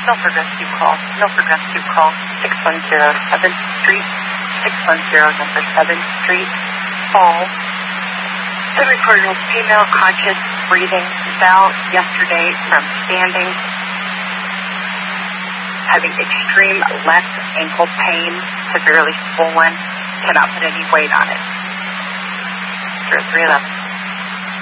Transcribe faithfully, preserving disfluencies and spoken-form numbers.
Milford Rescue Call. Milford Rescue Call. six one zero seventh Street. six one zero number seventh Street. Fall. The recorded was female conscious breathing. Fell yesterday from standing. Having extreme left ankle pain. Severely swollen. Cannot put any weight on it. zero three eleven.